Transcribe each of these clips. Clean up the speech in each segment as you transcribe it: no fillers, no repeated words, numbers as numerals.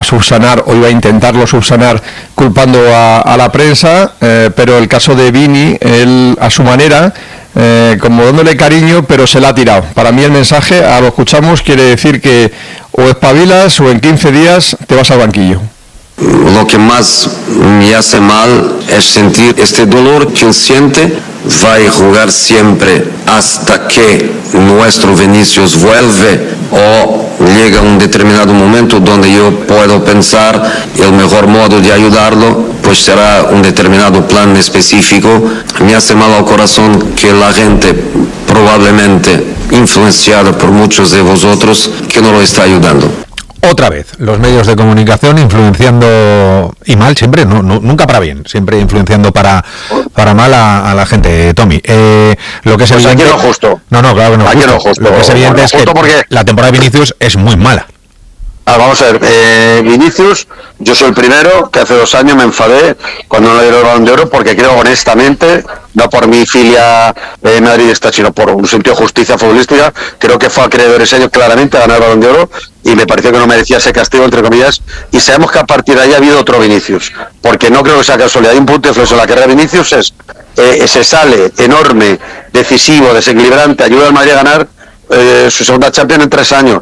subsanar o iba a intentarlo subsanar culpando a la prensa, pero el caso de Vini, él a su manera, como dándole cariño, pero se la ha tirado. Para mí el mensaje, a lo escuchamos, quiere decir que o espabilas o en 15 días te vas al banquillo. Lo que más me hace mal es sentir este dolor que él siente. Va a jugar siempre hasta que nuestro Vinicius vuelve o llega un determinado momento donde yo puedo pensar el mejor modo de ayudarlo, pues será un determinado plan específico. Me hace mal al corazón que la gente, probablemente influenciada por muchos de vosotros, que no lo está ayudando. Otra vez, los medios de comunicación influenciando, y mal siempre, nunca para bien, siempre influenciando para mal a la gente, Tommy. Lo que es evidente... Aquí no justo. No, claro que no aquí justo. No justo. Lo que es evidente es que porque... la temporada de Vinicius es muy mala. Vamos a ver, Vinicius, yo soy el primero que hace 2 años me enfadé cuando no le dieron el Balón de Oro, porque creo honestamente, no por mi filia madridista, sino por un sentido de justicia futbolística, creo que fue acreedor ese año claramente a ganar el Balón de Oro y me pareció que no merecía ese castigo, entre comillas, y sabemos que a partir de ahí ha habido otro Vinicius, porque no creo que sea casualidad. Hay un punto de inflexión en la carrera de Vinicius, se sale enorme, decisivo, desequilibrante, ayuda al Madrid a ganar su segunda Champions en 3 años,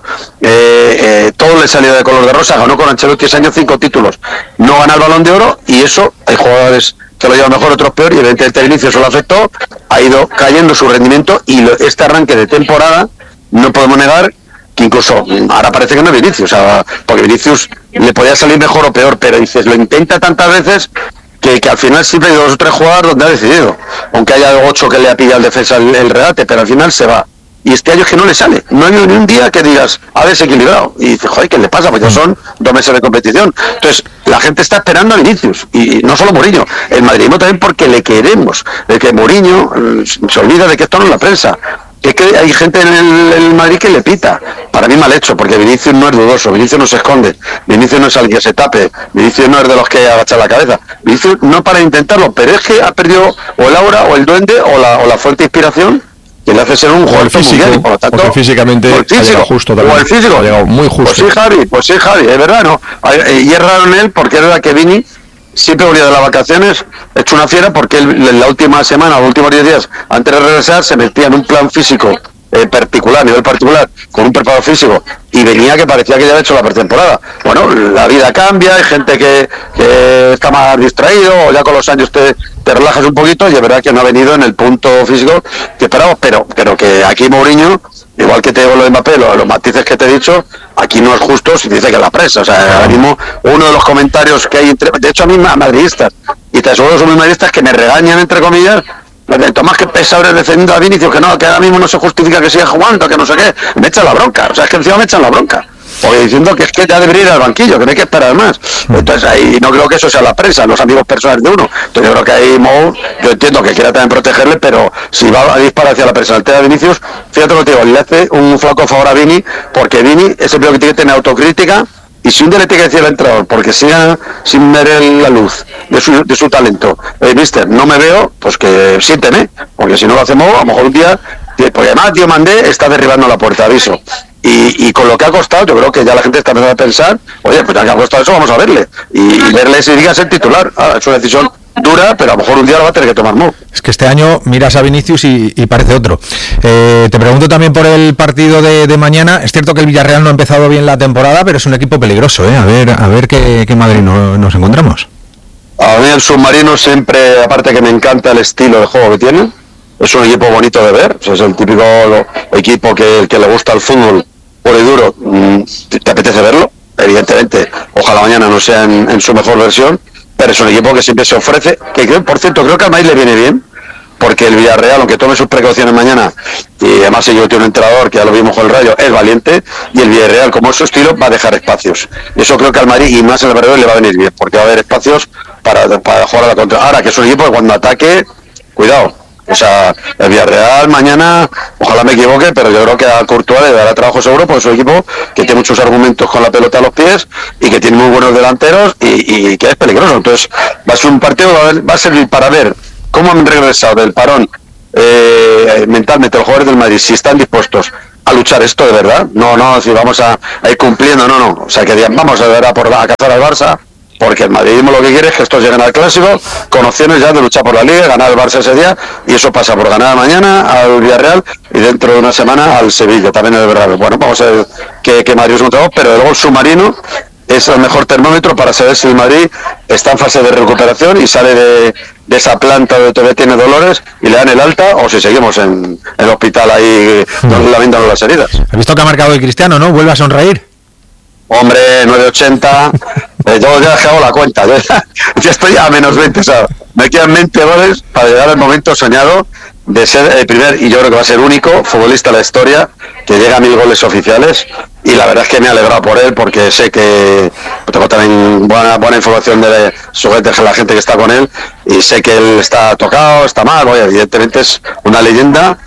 todo le salió de color de rosa, ganó con Ancelotti ese año 5 títulos, no gana el Balón de Oro, y eso hay jugadores que lo llevan mejor, otros peor, y evidentemente Vinicius eso lo afectó, ha ido cayendo su rendimiento, y este arranque de temporada no podemos negar que incluso ahora parece que no es Vinicius, o sea, porque Vinicius le podía salir mejor o peor, pero dices, lo intenta tantas veces que al final siempre hay 2 o 3 jugadas donde ha decidido, aunque haya 8 que le ha pillado al defensa el regate, pero al final se va. Y este año es que no le sale, no ha habido ni un día que digas ha desequilibrado, y dices, joder, ¿qué le pasa? Pues ya son 2 meses de competición. Entonces la gente está esperando a Vinicius, y no solo Mourinho, el madridismo también, porque le queremos, de que Mourinho se olvida de que esto no es la prensa, es que hay gente en el Madrid que le pita. Para mí mal hecho, porque Vinicius no es dudoso, Vinicius no se esconde, Vinicius no es alguien que se tape, Vinicius no es de los que agacha la cabeza, Vinicius no para de intentarlo, pero es que ha perdido o el aura o el duende o la fuerte inspiración que le hace ser un jugador mundial, y por lo tanto, porque físicamente ha llegado justo también, o el físico, ha llegado muy justo. Pues sí, Javi, es verdad, ¿no? Y es raro en él, porque es verdad que Vini siempre volvía de las vacaciones hecho una fiera, porque él, en la última semana, los últimos 10 días antes de regresar, se metía en un plan físico particular, a nivel particular, con un preparo físico, y venía que parecía que ya había hecho la pretemporada. Bueno, la vida cambia, hay gente que está más distraído, o ya con los años te relajas un poquito, y es verdad que no ha venido en el punto físico que esperamos, pero que aquí Mourinho, igual que te digo lo de Mbappé, los matices que te he dicho, aquí no es justo si dice que la prensa, o sea, ahora mismo uno de los comentarios que hay de hecho a mí madridistas, y te aseguro que son muy madridistas, que me regañan entre comillas, Tomás, que pesa ahora defendiendo a Vinicius, que ahora mismo no se justifica que siga jugando, que no sé qué, me echan la bronca, o sea, es que encima me echan la bronca, porque diciendo que es que ya debería ir al banquillo, que no hay que esperar más. Entonces ahí no creo que eso sea la prensa, los amigos personales de uno. Entonces yo creo que ahí Mou, yo entiendo que quiera también protegerle, pero si va a disparar hacia la prensa, el tema de Vinicius, fíjate lo que te digo, le hace un flaco favor a Vini, porque Vini es el primero que tiene que tener autocrítica. Y si un día le tiene que decir al entrenador, porque siga sin ver la luz de su talento, mister, no me veo, pues que siénteme, porque si no lo hacemos, a lo mejor un día, porque además tío Mandé está derribando la puerta, aviso. Y con lo que ha costado, yo creo que ya la gente está empezando a pensar, oye, pues ya que ha costado eso, vamos a verle. Y verle si diga ser titular. Es una decisión dura, pero a lo mejor un día lo va a tener que tomar Mo. Es que este año miras a Vinicius y parece otro. Te pregunto también por el partido de mañana. Es cierto que el Villarreal no ha empezado bien la temporada, pero es un equipo peligroso, ¿eh? A ver qué Madrid nos encontramos. A mí el Submarino siempre, aparte que me encanta el estilo de juego que tiene, es un equipo bonito de ver. O sea, es el típico equipo que le gusta el fútbol puro y duro. Te apetece verlo, evidentemente. Ojalá mañana no sea en su mejor versión, pero es un equipo que siempre se ofrece, que por cierto creo que al Madrid le viene bien, porque el Villarreal, aunque tome sus precauciones mañana, y además ellos tiene un entrenador que ya lo vimos con el Rayo, es valiente, y el Villarreal, como es su estilo, va a dejar espacios. Y eso creo que al Madrid, y más en el Bernabéu, le va a venir bien, porque va a haber espacios para jugar a la contra. Ahora, que es un equipo que cuando ataque, cuidado. O sea, el Villarreal mañana, ojalá me equivoque, pero yo creo que a Courtois le dará trabajo seguro, porque es un equipo que tiene muchos argumentos con la pelota a los pies y que tiene muy buenos delanteros y que es peligroso. Entonces va a ser un partido, va a servir para ver cómo han regresado del parón mentalmente los jugadores del Madrid, si están dispuestos a luchar esto de verdad, no decir vamos a ir cumpliendo, no, o sea que digan vamos a ver a cazar al Barça, porque el madridismo lo que quiere es que estos lleguen al Clásico con opciones ya de luchar por la Liga, ganar el Barça ese día, y eso pasa por ganar mañana al Villarreal y dentro de una semana al Sevilla, también es verdad. Bueno, vamos a ver qué Madrid es un trabajo, pero luego el submarino es el mejor termómetro para saber si el Madrid está en fase de recuperación y sale de esa planta donde todavía tiene dolores y le dan el alta, o si seguimos en el hospital ahí lamentando las heridas. ¿Has visto que ha marcado el Cristiano, no? ¿Vuelve a sonreír? Hombre, 9.80, yo ya he dejado la cuenta, ya estoy a menos 20, o sea, me quedan 20 goles para llegar al momento soñado de ser el primer, y yo creo que va a ser único, futbolista de la historia que llega a 1000 goles oficiales, y la verdad es que me he alegrado por él, porque sé que tengo también buena información de la gente que está con él, y sé que él está tocado, está mal, evidentemente es una leyenda.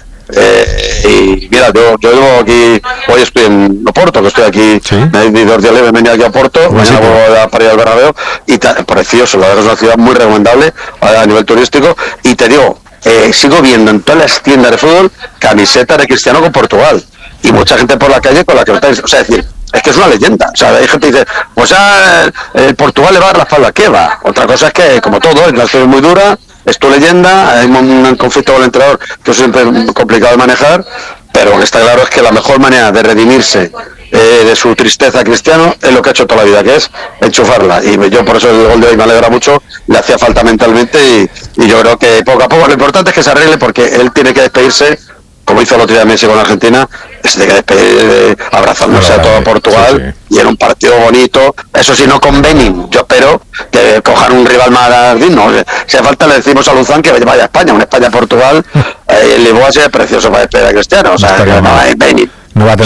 Y mira, yo vivo aquí, hoy estoy en Oporto, que estoy aquí, ¿sí? Me he ido 2 días libres, venía aquí a Oporto, mañana voy para ir al Bernabéu, y precioso, la verdad es una ciudad muy recomendable a nivel turístico, y te digo, sigo viendo en todas las tiendas de fútbol camisetas de Cristiano con Portugal, y mucha gente por la calle con la que, o sea, es decir, es que es una leyenda, o sea, hay gente que dice, pues ya Portugal le va a dar la espalda, ¿qué va? Otra cosa es que, como todo, la ciudad es muy dura, es tu leyenda, hay un conflicto con el entrenador que es siempre complicado de manejar, pero lo que está claro es que la mejor manera de redimirse de su tristeza Cristiano es lo que ha hecho toda la vida, que es enchufarla, y yo por eso el gol de hoy me alegra mucho, le hacía falta mentalmente, y yo creo que poco a poco lo importante es que se arregle, porque él tiene que despedirse, como hizo el otro día Messi con Argentina, es de que despedir abrazándose a todo Portugal, sí. Y en un partido bonito, eso sí, no con Benin, yo espero que cojan un rival más digno, si hace falta le decimos a Luzán que vaya a España, una España-Portugal, el Lisboa sería precioso para despedir a Cristiano, o sea, que no hay Benin. No va a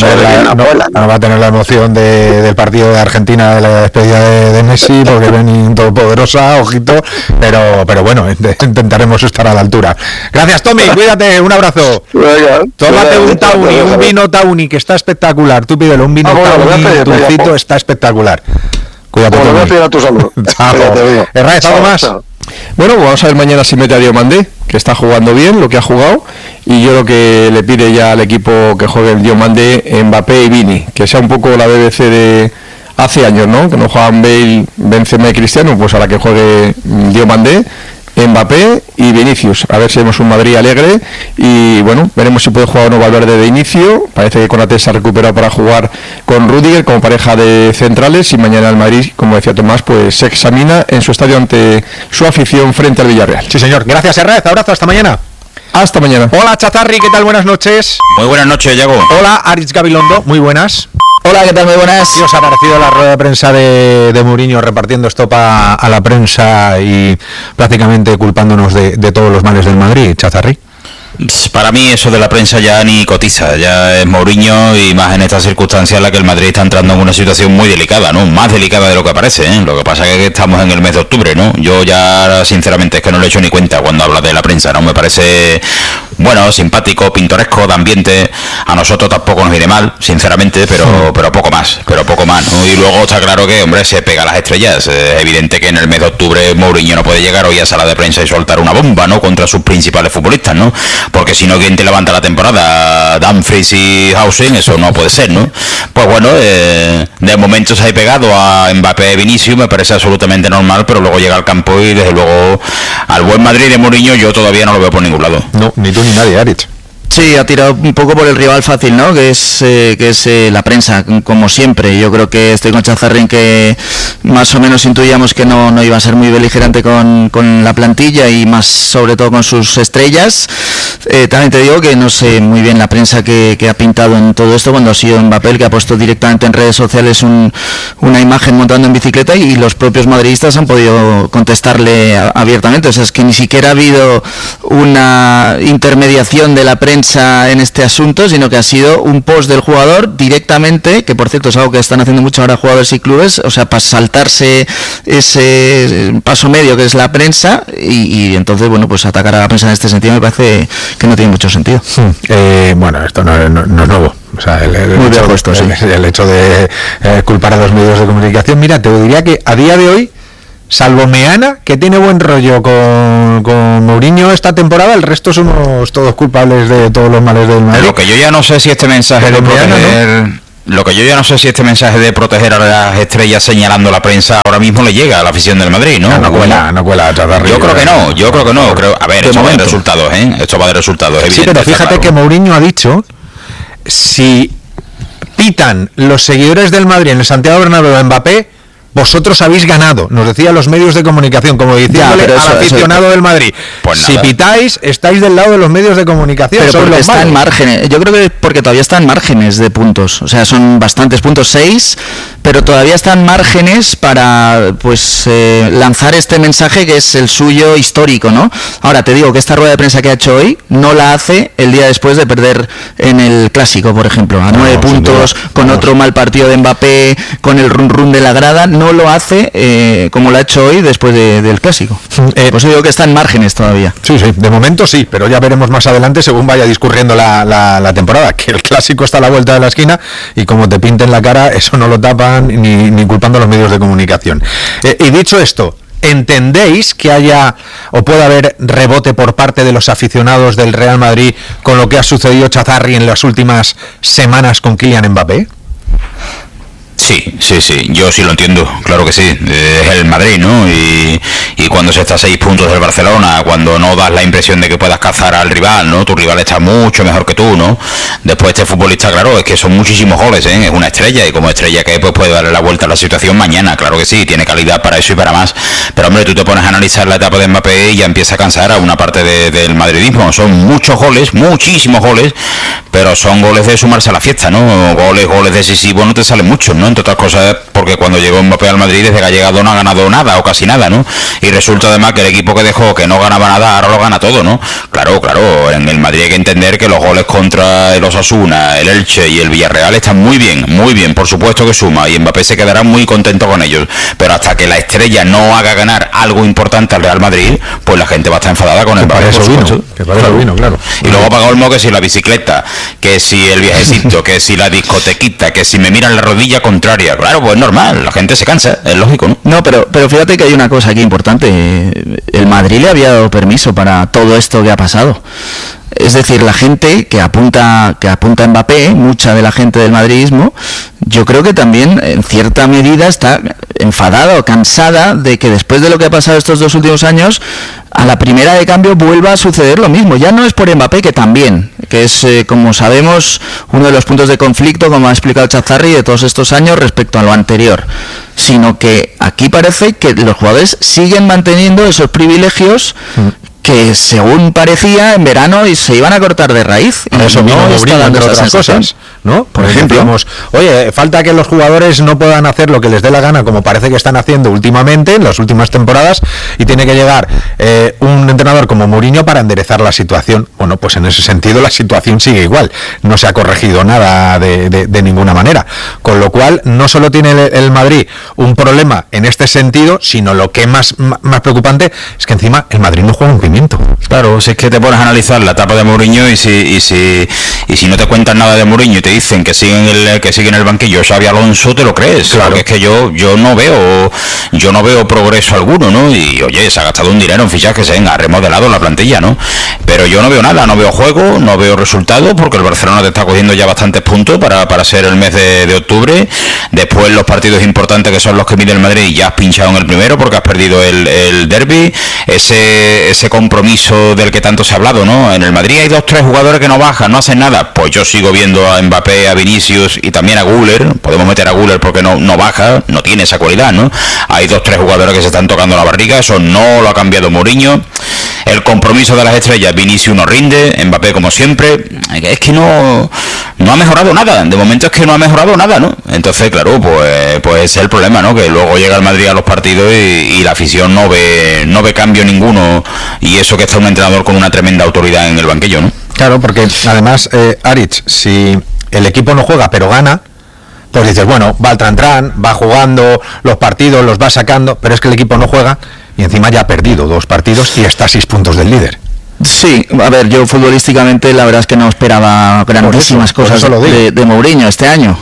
tener la emoción del partido de Argentina, de la despedida de Messi, porque Benin todopoderosa, ojito, pero bueno, intentaremos estar a la altura. Gracias, Tommy, cuídate, un abrazo. Tómate un Tawny, un vino Tawny, que está espectacular, tú pídelo, un vino Tawny, dulcito, está espectacular. Cuídate, Tommy. Voy a pedir a tu salud. Chao. Herraiz, ¿algo más? Bueno, vamos a ver mañana si mete a Diomandé, que está jugando bien lo que ha jugado, y yo creo que le pide ya al equipo que juegue el Diomandé, Mbappé y Vini, que sea un poco la BBC de hace años, ¿no? Que no juegan Bale, Benzema y Cristiano, pues a la que juegue Diomandé, Mbappé y Vinicius, a ver si vemos un Madrid alegre, y bueno, veremos si puede jugar o no Valverde de inicio. Parece que Konaté se ha recuperado para jugar con Rüdiger como pareja de centrales, y mañana el Madrid, como decía Tomás, pues se examina en su estadio ante su afición frente al Villarreal. Sí, señor. Gracias, Herraiz, abrazo, hasta mañana. Hasta mañana. Hola, Chazarri, ¿qué tal? Buenas noches. Muy buenas noches, Yago. Hola, Aritz Gabilondo, muy buenas. Hola, ¿qué tal? Muy buenas. ¿Qué os ha parecido la rueda de prensa de Mourinho repartiendo estopa a la prensa y prácticamente culpándonos de todos los males del Madrid, Chazarri? Para mí eso de la prensa ya ni cotiza, ya es Mourinho, y más en esta circunstancia en la que el Madrid está entrando en una situación muy delicada, ¿no? Más delicada de lo que parece, ¿eh? Lo que pasa es que estamos en el mes de octubre, ¿no? Yo ya sinceramente es que no le he hecho ni cuenta cuando habla de la prensa, ¿no? Me parece, bueno, simpático, pintoresco, de ambiente, a nosotros tampoco nos viene mal, sinceramente, pero poco más, ¿no? Y luego está claro que, hombre, se pega a las estrellas, es evidente que en el mes de octubre Mourinho no puede llegar hoy a sala de prensa y soltar una bomba, ¿no? Contra sus principales futbolistas, ¿no? Porque si no, ¿quién te levanta la temporada? Dumfries y Hausen, eso no puede ser, ¿no? Pues bueno, de momento se ha pegado a Mbappé y Vinicius, me parece absolutamente normal, pero luego llega al campo y desde luego al buen Madrid de Mourinho yo todavía no lo veo por ningún lado. No, ni tú ni nadie, Aritz. Sí, ha tirado un poco por el rival fácil, ¿no? Que es la prensa, como siempre. Yo creo que estoy con Chazarrín, que más o menos intuíamos que no iba a ser muy beligerante con la plantilla y más sobre todo con sus estrellas. También te digo que no sé muy bien la prensa que ha pintado en todo esto, cuando ha sido Mbappé el que ha puesto directamente en redes sociales una imagen montando en bicicleta, y los propios madridistas han podido contestarle abiertamente. O sea, es que ni siquiera ha habido una intermediación de la prensa en este asunto, sino que ha sido un post del jugador directamente, que por cierto es algo que están haciendo mucho ahora jugadores y clubes, o sea, para saltarse ese paso medio que es la prensa, y entonces, bueno, pues atacar a la prensa en este sentido me parece que no tiene mucho sentido. Bueno, esto no es nuevo. O sea, el hecho de culpar a los medios de comunicación. Mira, te diría que a día de hoy salvo Meana, que tiene buen rollo con Mourinho esta temporada, el resto somos todos culpables de todos los males del Madrid. Lo que yo ya no sé si este mensaje de proteger... Lo que yo ya no sé si este mensaje de proteger a las estrellas señalando la prensa ahora mismo le llega a la afición del Madrid, ¿no? No cuela. Yo creo que no. A ver, esto va de resultados, ¿eh? Esto va de resultados, evidente. Sí, pero fíjate que Mourinho ha dicho, si pitan los seguidores del Madrid en el Santiago Bernabéu a Mbappé, vosotros habéis ganado, nos decían los medios de comunicación, como diciéndole al aficionado del Madrid, pues si pitáis, estáis del lado de los medios de comunicación. Pero porque está en márgenes, yo creo que porque todavía está en márgenes de puntos, o sea, son bastantes puntos, 6, pero todavía están márgenes para lanzar este mensaje que es el suyo histórico, ¿no? Ahora te digo que esta rueda de prensa que ha hecho hoy no la hace el día después de perder en el Clásico, por ejemplo, a 9 puntos, con otro mal partido de Mbappé, con el run de la grada. No lo hace como lo ha hecho hoy después del Clásico. Pues digo que está en márgenes todavía. Sí, de momento sí, pero ya veremos más adelante según vaya discurriendo la temporada, que el Clásico está a la vuelta de la esquina y como te pinten la cara, eso no lo tapan ni culpando a los medios de comunicación. Y dicho esto, ¿entendéis que haya o pueda haber rebote por parte de los aficionados del Real Madrid con lo que ha sucedido, Chazarri, en las últimas semanas con Kylian Mbappé? Sí, yo sí lo entiendo, claro que sí, es el Madrid, ¿no? Y cuando se está a 6 puntos del Barcelona, cuando no das la impresión de que puedas cazar al rival, ¿no? Tu rival está mucho mejor que tú, ¿no? Después este futbolista, claro, es que son muchísimos goles, ¿eh? Es una estrella, y como estrella que pues puede darle la vuelta a la situación mañana, claro que sí, tiene calidad para eso y para más, pero hombre, tú te pones a analizar la etapa de Mbappé y ya empieza a cansar a una parte del madridismo. Son muchos goles, muchísimos goles, pero son goles de sumarse a la fiesta, ¿no? Goles decisivos no te salen muchos, ¿no? Entre otras cosas porque cuando llegó Mbappé al Madrid, desde que ha llegado no ha ganado nada o casi nada, ¿no? Y resulta además que el equipo que dejó que no ganaba nada ahora lo gana todo, ¿no? Claro, en el Madrid hay que entender que los goles contra el Osasuna, el Elche y el Villarreal están muy bien, por supuesto que suma, y Mbappé se quedará muy contento con ellos, pero hasta que la estrella no haga ganar algo importante al Real Madrid, pues la gente va a estar enfadada con Mbappé, por supuesto. Claro. Y luego para colmo que si la bicicleta, que si el viajecito, que si la discotequita, que si me miran la rodilla contraria, claro, pues normal, la gente se cansa, es lógico, ¿no? No, pero fíjate que hay una cosa aquí importante, el Madrid le había dado permiso para todo esto que ha pasado. Es decir, la gente que apunta a Mbappé, mucha de la gente del madridismo, yo creo que también en cierta medida está enfadada o cansada de que después de lo que ha pasado estos 2 últimos años, a la primera de cambio vuelva a suceder lo mismo. Ya no es por Mbappé, que también, que es, como sabemos, uno de los puntos de conflicto, como ha explicado Chazarri, de todos estos años respecto a lo anterior, sino que aquí parece que los jugadores siguen manteniendo esos privilegios que según parecía en verano y se iban a cortar de raíz. Y eso no está dando otras cosas, ¿no? Por ejemplo, digamos, oye, falta que los jugadores no puedan hacer lo que les dé la gana, como parece que están haciendo últimamente, en las últimas temporadas, y tiene que llegar un entrenador como Mourinho para enderezar la situación. Bueno, pues en ese sentido la situación sigue igual, no se ha corregido nada de ninguna manera, con lo cual no solo tiene el Madrid un problema en este sentido, sino lo que es más preocupante es que encima el Madrid no juega un pimiento. Claro, si es que te pones a analizar la etapa de Mourinho y si no te cuentan nada de Mourinho y te dicen que sigue en el banquillo Xabi Alonso, te lo crees. Claro. Porque es que yo no veo progreso alguno, ¿no? Y oye, se ha gastado un dinero en fichajes, ha remodelado la plantilla, ¿no? Pero yo no veo nada, no veo juego, no veo resultados, porque el Barcelona te está cogiendo ya bastantes puntos para ser el mes de octubre. Después los partidos importantes, que son los que mide el Madrid, ya has pinchado en el primero porque has perdido el derbi. Ese compromiso del que tanto se ha hablado, ¿no? En el Madrid hay 2-3 jugadores que no bajan, no hacen nada. Pues yo sigo viendo a Mbappé, a Vinicius y también a Güler. Podemos meter a Güler porque no baja, no tiene esa cualidad, ¿no? Hay 2-3 jugadores que se están tocando la barriga, eso no lo ha cambiado Mourinho. El compromiso de las estrellas, Vinicius no rinde, Mbappé como siempre. Es que no ha mejorado nada, de momento es que no ha mejorado nada, ¿no? Entonces, claro, pues ese es el problema, ¿no? Que luego llega el Madrid a los partidos y la afición no ve cambio ninguno, y eso que está un entrenador con una tremenda autoridad en el banquillo, ¿no? Claro, porque además, Aritz, si el equipo no juega pero gana, pues dices, bueno, va al tran, va jugando los partidos, los va sacando, pero es que el equipo no juega y encima ya ha perdido 2 partidos y está a 6 puntos del líder. Sí, a ver, yo futbolísticamente la verdad es que no esperaba grandísimas cosas de Mourinho este año,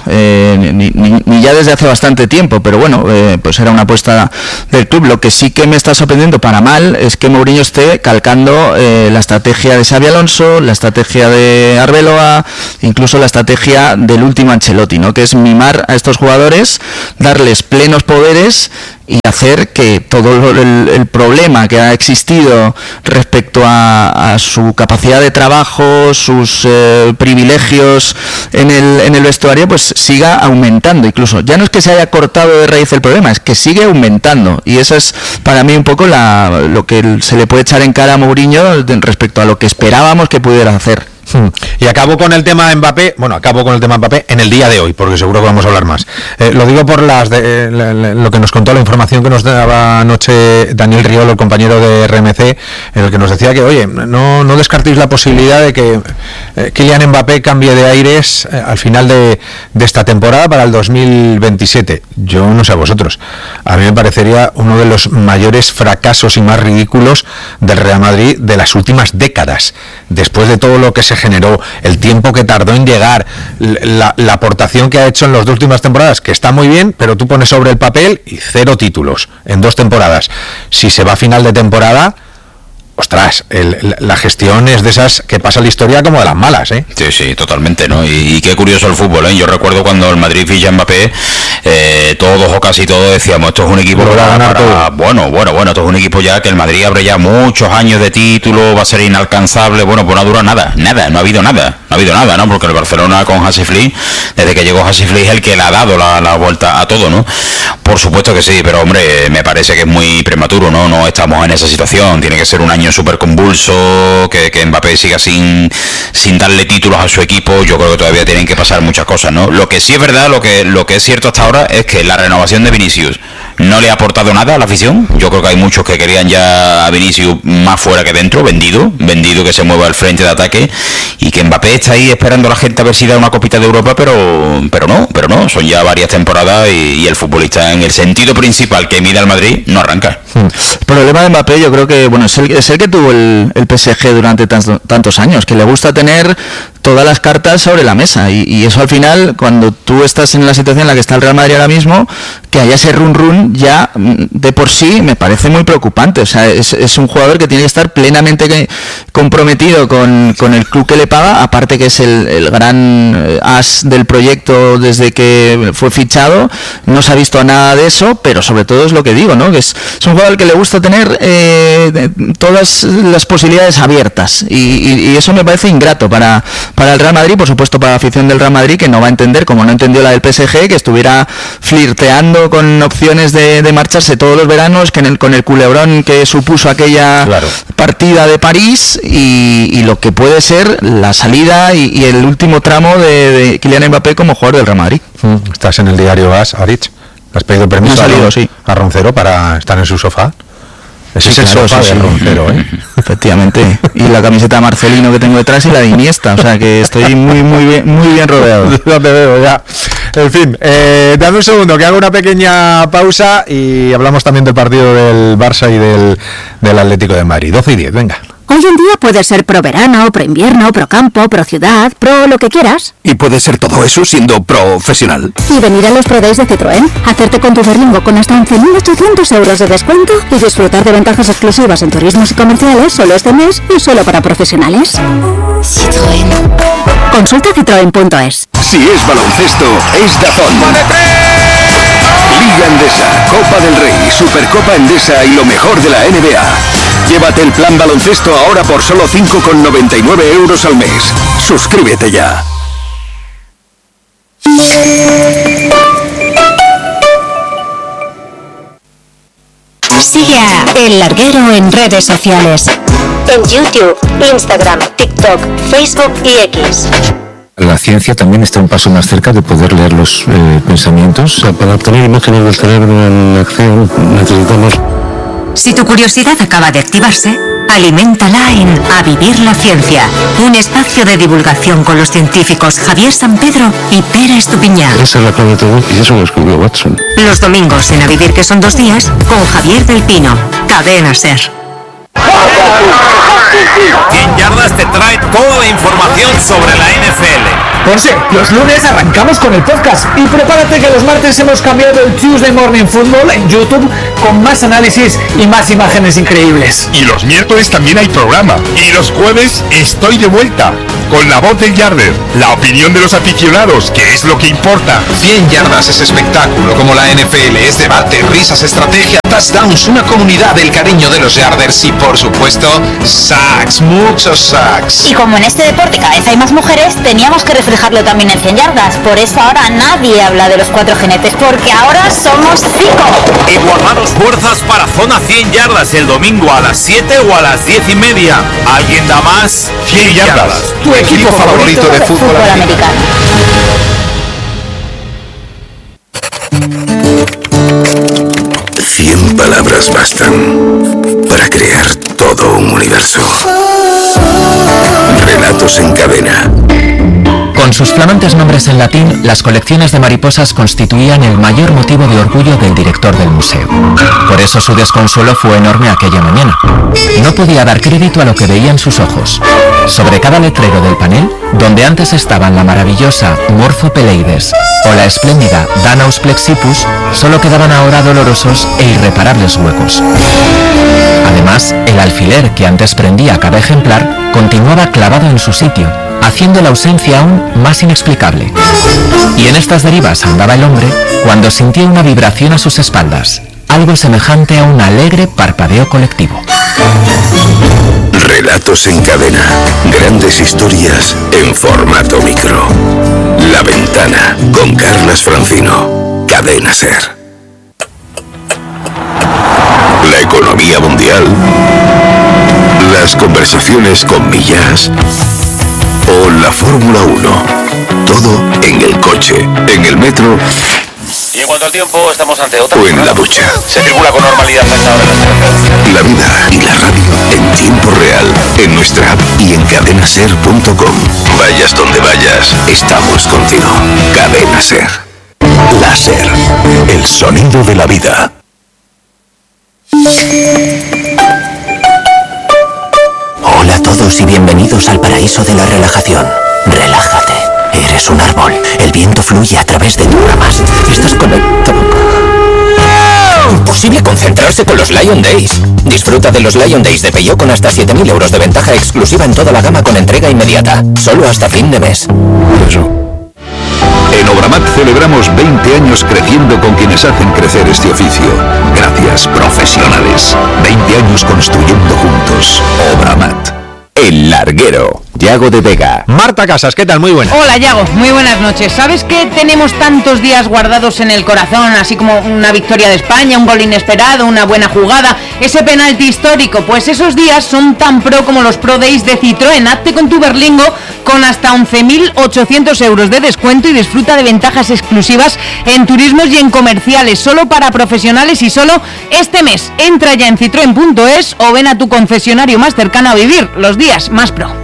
ni ya desde hace bastante tiempo, pero bueno, pues era una apuesta del club. Lo que sí que me está sorprendiendo para mal es que Mourinho esté calcando la estrategia de Xabi Alonso, la estrategia de Arbeloa, incluso la estrategia del último Ancelotti, ¿no? Que es mimar a estos jugadores, darles plenos poderes y hacer que todo el problema que ha existido respecto a su capacidad de trabajo, sus privilegios en el vestuario, pues siga aumentando. Incluso ya no es que se haya cortado de raíz el problema, es que sigue aumentando, y eso es para mí un poco lo que se le puede echar en cara a Mourinho respecto a lo que esperábamos que pudiera hacer. Y acabo con el tema Mbappé en el día de hoy, porque seguro que vamos a hablar más. Lo digo por lo que nos contó, la información que nos daba anoche Daniel Riolo, el compañero de RMC, en el que nos decía que, oye, no descartéis la posibilidad de que Kylian Mbappé cambie de aires al final de esta temporada para el 2027. Yo no sé a vosotros, a mí me parecería uno de los mayores fracasos y más ridículos del Real Madrid de las últimas décadas, después de todo lo que se generó, el tiempo que tardó en llegar, la aportación que ha hecho en las dos últimas temporadas, que está muy bien, pero tú pones sobre el papel y 0 títulos en 2 temporadas. Si se va a final de temporada, ostras, la gestión es de esas que pasa la historia como de las malas, ¿eh? Sí, totalmente, ¿no? Y qué curioso el fútbol, ¿eh? Yo recuerdo cuando el Madrid ficha a Mbappé, todos o casi todos decíamos, esto es un equipo bueno, esto es un equipo ya que el Madrid abre ya muchos años de título, va a ser inalcanzable. Bueno, pues no dura nada, no ha habido nada, ¿no? Porque el Barcelona con Hansi Flick, desde que llegó Hansi Flick, es el que le ha dado la vuelta a todo, ¿no? Por supuesto que sí, pero hombre, me parece que es muy prematuro, ¿no? No estamos en esa situación, tiene que ser un año súper convulso, que Mbappé siga sin darle títulos a su equipo. Yo creo que todavía tienen que pasar muchas cosas, ¿no? Lo que sí es verdad, lo que es cierto hasta ahora es que la renovación de Vinicius no le ha aportado nada a la afición. Yo creo que hay muchos que querían ya a Vinicius más fuera que dentro, vendido que se mueva al frente de ataque, y que Mbappé está ahí esperando a la gente a ver si da una copita de Europa, pero no, son ya varias temporadas y el futbolista en el sentido principal que mide al Madrid no arranca. El problema de Mbappé, yo creo que es el que tuvo el PSG durante tantos años, que le gusta tener todas las cartas sobre la mesa, y eso al final, cuando tú estás en la situación en la que está el Real Madrid ahora mismo, que haya ese run ya de por sí me parece muy preocupante. O sea, es un jugador que tiene que estar plenamente comprometido con el club que le paga, aparte que es el gran as del proyecto desde que fue fichado. No se ha visto nada de eso, pero sobre todo es lo que digo, ¿no? Que es un jugador que le gusta tener todas las posibilidades abiertas, y eso me parece ingrato para el Real Madrid, por supuesto para la afición del Real Madrid, que no va a entender, como no entendió la del PSG, que estuviera flirteando con opciones de marcharse todos los veranos, con el culebrón que supuso aquella partida de París, y lo que puede ser la salida y el último tramo de Kylian Mbappé como jugador del Real Madrid. Estás en el diario AS, Aritz, has pedido permiso a Roncero para estar en su sofá. Ese es el sofá de Roncero, ¿eh? Efectivamente. Y la camiseta de Marcelino que tengo detrás y la de Iniesta, o sea que estoy muy bien rodeado. Ya te veo, ya. En fin, dame un segundo que hago una pequeña pausa y hablamos también del partido del Barça y del Atlético de Madrid. 12:10, venga. Hoy en día puedes ser pro verano, pro invierno, pro campo, pro ciudad, pro lo que quieras. Y puedes ser todo eso siendo profesional. Y venir a los Pro Days de Citroën, hacerte con tu Berlingo con hasta 11.800 euros de descuento y disfrutar de ventajas exclusivas en turismos y comerciales solo este mes y solo para profesionales. Citroën. Consulta citroen.es. Si es baloncesto, es DAZN. Liga Endesa, Copa del Rey, Supercopa Endesa y lo mejor de la NBA. Llévate el plan baloncesto ahora por solo 5,99 euros al mes. Suscríbete ya. Sigue a El Larguero en redes sociales. En YouTube, Instagram, TikTok, Facebook y X. La ciencia también está un paso más cerca de poder leer los pensamientos. Para obtener imágenes del cerebro en acción necesitamos... Si tu curiosidad acaba de activarse, aliméntala en A Vivir la Ciencia, un espacio de divulgación con los científicos Javier San Pedro y Pere Estupiñán. Esa es la clave de todo y eso lo escribió Watson. Los domingos en A Vivir, que son 2 días, con Javier del Pino, Cadena SER. 100 Yardas te trae toda la información sobre la NFL. José, los lunes arrancamos con el podcast y prepárate que los martes hemos cambiado el Tuesday Morning Football en YouTube con más análisis y más imágenes increíbles. Y los miércoles también hay programa. Y los jueves estoy de vuelta con la voz del Yarder, la opinión de los aficionados, que es lo que importa. 100 yardas es espectáculo como la NFL, es debate, risas, estrategia, touchdowns, una comunidad del cariño de los Yarders y por supuesto sacks, muchos sacks. Y como en este deporte cada vez hay más mujeres, teníamos que reflejarlo también en 100 yardas. Por eso ahora nadie habla de los 4 jinetes, porque ahora somos 5. Y guardaros fuerzas para Zona 100 Yardas el domingo a las 7 o a las 10:30. ¿Alguien da más? 100 yardas. Tu equipo favorito de fútbol americano. 100 palabras bastan para crear todo un universo. Relatos en cadena. Con sus flamantes nombres en latín, las colecciones de mariposas constituían el mayor motivo de orgullo del director del museo. Por eso su desconsuelo fue enorme aquella mañana. No podía dar crédito a lo que veía en sus ojos. Sobre cada letrero del panel, donde antes estaban la maravillosa Morpho Peleides o la espléndida Danaus Plexippus, solo quedaban ahora dolorosos e irreparables huecos. Además, el alfiler que antes prendía cada ejemplar continuaba clavado en su sitio, haciendo la ausencia aún más inexplicable. Y en estas derivas andaba el hombre cuando sintió una vibración a sus espaldas, algo semejante a un alegre parpadeo colectivo. Relatos en cadena. Grandes historias en formato micro. La Ventana con Carlas Francino. Cadena SER. La economía mundial. Las conversaciones con Millás. O la Fórmula 1. Todo en el coche, en el metro. Y en cuanto al tiempo, estamos ante otra. O en la ducha. Se circula con normalidad a esta hora. La vida y la radio en tiempo real. En nuestra app y en cadenaser.com. Vayas donde vayas, estamos contigo. Cadena SER. La SER. El sonido de la vida. Hola a todos y bienvenidos al paraíso de la relajación. Relájate. Eres un árbol. El viento fluye a través de tus ramas. Estás conectado. Imposible concentrarse con los Lion Days. Disfruta de los Lion Days de Peugeot con hasta 7.000 euros de ventaja exclusiva en toda la gama con entrega inmediata. Solo hasta fin de mes. En Obramat celebramos 20 años creciendo con quienes hacen crecer este oficio. Gracias, profesionales. 20 años construyendo juntos. Obramat. El Larguero. Yago de Vega. Marta Casas, ¿qué tal? Muy buena. Hola, Yago, muy buenas noches. ¿Sabes qué tenemos tantos días guardados en el corazón? Así como una victoria de España, un gol inesperado, una buena jugada, ese penalti histórico. Pues esos días son tan pro como los Pro Days de Citroën. Hazte con tu Berlingo con hasta 11.800 euros de descuento y disfruta de ventajas exclusivas en turismos y en comerciales, solo para profesionales y solo este mes. Entra ya en citroen.es o ven a tu concesionario más cercano a vivir los días más pro.